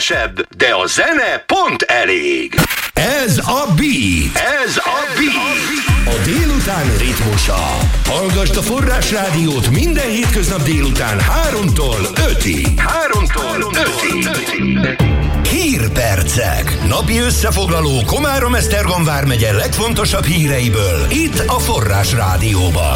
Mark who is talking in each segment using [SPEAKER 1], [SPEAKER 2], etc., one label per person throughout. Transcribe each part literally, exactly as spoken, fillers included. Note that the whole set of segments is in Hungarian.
[SPEAKER 1] kevesebb, de a zene pont elég. Ez a Beat. Ez a Beat. A délután ritmusa. Hallgasd a Forrás Rádiót minden hétköznap délután háromtól ötig. Háromtól ötig. Hírpercek. Napi összefoglaló Komárom-Esztergom vármegye legfontosabb híreiből. Itt a Forrás Rádióban.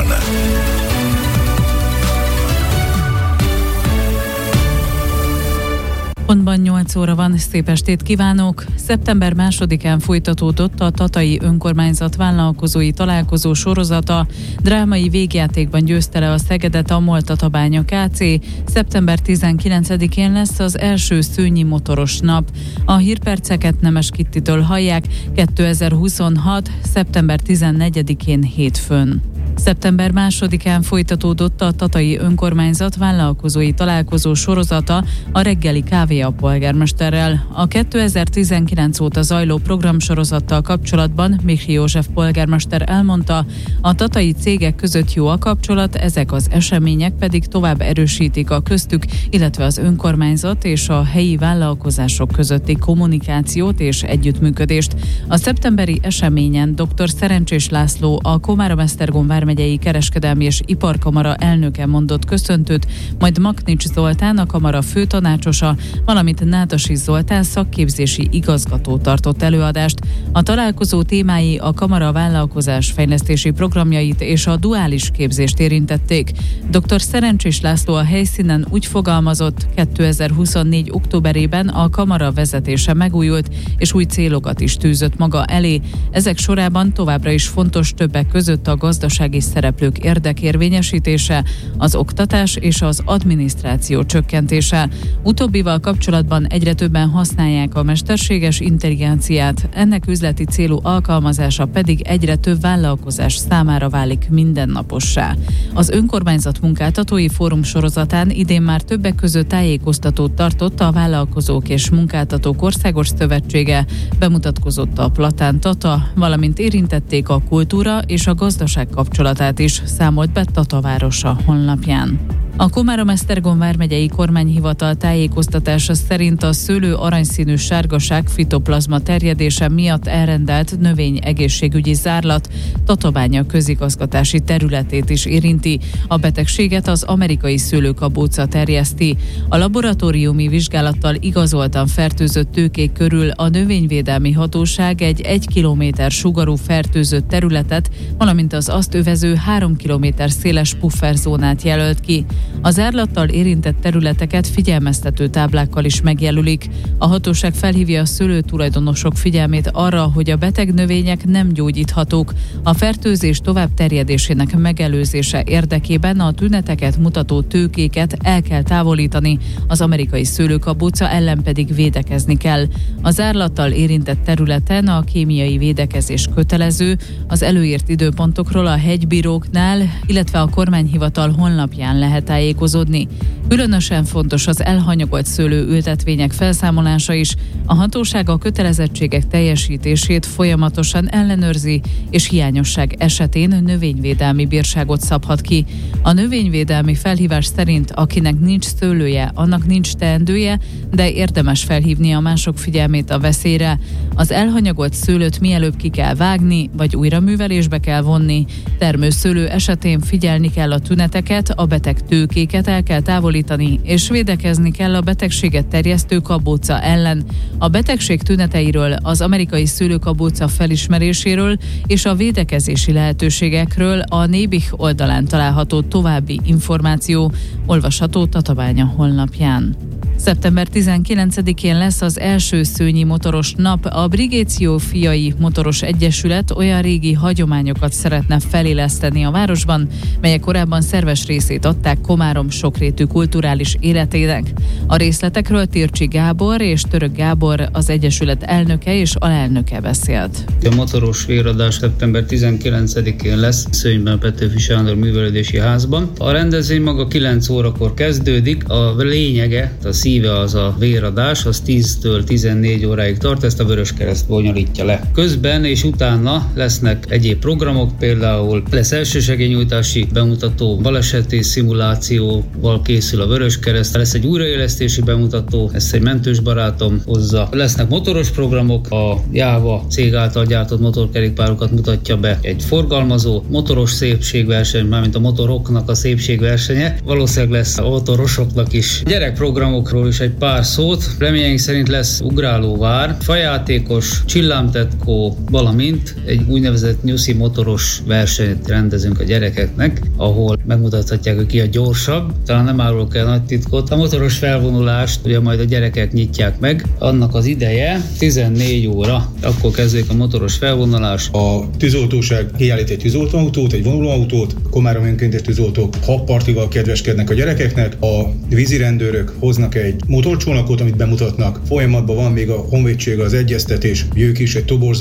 [SPEAKER 2] Pontban nyolc óra van, szép estét kívánok! Szeptember másodikán folytatódott a Tatai Önkormányzat vállalkozói találkozó sorozata. Drámai végjátékban győzte le a Szegedet a Moltatabánya ká cé. Szeptember tizenkilencedikén lesz az első szőnyi motoros nap. A hírperceket Nemes Kittitől hallják kétezer-huszonhat. szeptember tizennegyedikén hétfőn. Szeptember másodikán folytatódott a Tatai Önkormányzat vállalkozói találkozó sorozata a reggeli kávé a polgármesterrel. A kétezer-tizenkilenc óta zajló programsorozattal kapcsolatban Michi József polgármester elmondta, a tatai cégek között jó a kapcsolat, ezek az események pedig tovább erősítik a köztük, illetve az önkormányzat és a helyi vállalkozások közötti kommunikációt és együttműködést. A szeptemberi eseményen dr. Szerencsés László, a Komárom-Esztergom vármegyei kereskedelmi és iparkamara elnöke mondott köszöntőt, majd Maknics Zoltán, a kamara főtanácsosa, valamint Nádasi Zoltán szakképzési igazgató tartott előadást. A találkozó témái a kamara vállalkozás fejlesztési programjait és a duális képzést érintették. dr. Szerencsés László a helyszínen úgy fogalmazott, kétezer-huszonnégy októberében a kamara vezetése megújult, és új célokat is tűzött maga elé. Ezek sorában továbbra is fontos többek között a gazdasági szereplők érdekérvényesítése, az oktatás és az adminisztráció csökkentése. Utóbbival kapcsolatban egyre többen használják a mesterséges intelligenciát, ennek üzleti célú alkalmazása pedig egyre több vállalkozás számára válik mindennapossá. Az önkormányzat munkáltatói fórum sorozatán idén már többek között tájékoztatót tartott a Vállalkozók és Munkáltatók Országos Szövetsége, bemutatkozott a Platán Tata, valamint érintették a kultúra és a gazdaság kapcsolatát is, számolt be Tata városa honlapján. A Komárom-Esztergom vármegyei kormányhivatal tájékoztatása szerint a szőlő aranyszínű sárgaság fitoplazma terjedése miatt elrendelt növényegészségügyi zárlat Tatabánya közigazgatási területét is érinti. A betegséget az amerikai szőlőkabóca terjeszti. A laboratóriumi vizsgálattal igazoltan fertőzött tőkék körül a növényvédelmi hatóság egy egy kilométer sugarú fertőzött területet, valamint az azt övező három kilométer széles pufferzónát jelölt ki. Az zárlattal érintett területeket figyelmeztető táblákkal is megjelölik. A hatóság felhívja a szőlőtulajdonosok figyelmét arra, hogy a beteg növények nem gyógyíthatók. A fertőzés tovább terjedésének megelőzése érdekében a tüneteket mutató tőkéket el kell távolítani, az amerikai szőlőkabóca ellen pedig védekezni kell. A zárlattal érintett területen a kémiai védekezés kötelező, az előírt időpontokról a hegybíróknál, illetve a kormányhivatal honlapján lehet tájékozódni. Különösen fontos az elhanyagolt szőlőültetvények felszámolása is. A hatóság a kötelezettségek teljesítését folyamatosan ellenőrzi, és hiányosság esetén növényvédelmi bírságot szabhat ki. A növényvédelmi felhívás szerint akinek nincs szőlője, annak nincs teendője, de érdemes felhívni a mások figyelmét a veszélyre. Az elhanyagolt szőlőt mielőbb ki kell vágni, vagy újra művelésbe kell vonni. Termőszőlő esetén figyelni kell a tüneteket, a beteg tőkéket el kell távolítani, és védekezni kell a betegséget terjesztő kabóca ellen. A betegség tüneteiről, az amerikai szőlőkabóca felismeréséről és a védekezési lehetőségekről a Nébih oldalán található további információ, olvasható Tatabánya honlapján. Szeptember tizenkilencedikén lesz az első szőnyi motoros nap. A Brigéció Fiai Motoros Egyesület olyan régi hagyományokat szeretne feléleszteni a városban, melyek korábban szerves részét adták Komárom sokrétű kulturális életének. A részletekről Tircsi Gábor és Török Gábor, az Egyesület elnöke és alelnöke beszélt.
[SPEAKER 3] A motoros véradás szeptember tizenkilencedikén lesz Szőnyben Petőfi Sándor Művelődési Házban. A rendezvény maga kilenc órakor kezdődik, a lényege, a szíve az a véradás, az tíztől tizennégy óráig tart, ezt a Vöröskereszt bonyolítja le. Közben és utána lesznek egyéb programok, például lesz elsősegélynyújtási bemutató, baleseti szimuláció, animációval készül a Vöröskereszt, lesz egy újraélesztési bemutató, ezt egy mentős barátom hozza. Lesznek motoros programok, a Jáva cég által gyártott motorkerékpárokat mutatja be, egy forgalmazó, motoros szépségverseny, mármint a motoroknak a szépségversenye. Valószínűleg lesz a motorosoknak is. Gyerekprogramokról is egy pár szót. Reményeink szerint lesz ugrálóvár, fajátékos, csillámtetkó, valamint egy úgynevezett nyuszi motoros versenyt rendezünk a gyerekeknek, ahol megmutathatják, hogy ki a gyorsabb. Talán nem árulok el nagy titkot. A motoros felvonulást ugye majd a gyerekek nyitják meg. Annak az ideje tizennégy óra. Akkor kezdődik a motoros felvonulás.
[SPEAKER 4] A tűzoltóság kiállít egy tűzoltóautót, egy vonulóautót, Komárom önkéntes tűzoltók habpartival kedveskednek a gyerekeknek, a vízirendőrök hoznak egy motorcsónakot, amit bemutatnak. Folyamatban van még a honvédség, az egyeztetés, ők is egy toborzó